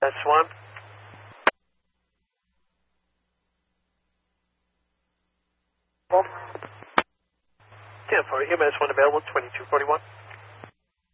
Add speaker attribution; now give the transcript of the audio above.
Speaker 1: That's one. Yeah, for EMS 1 available, 2241.